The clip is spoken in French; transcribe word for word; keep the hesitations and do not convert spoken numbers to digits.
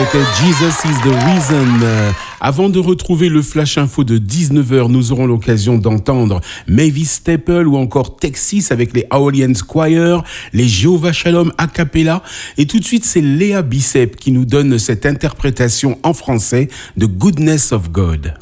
C'était Jesus is the Reason. Euh, avant de retrouver le Flash Info de dix-neuf heures, nous aurons l'occasion d'entendre Mavis Staple ou encore Texas avec les Aeolian Choir, les Jehovah Shalom a cappella. Et tout de suite, c'est Léa Bicep qui nous donne cette interprétation en français de Goodness of God.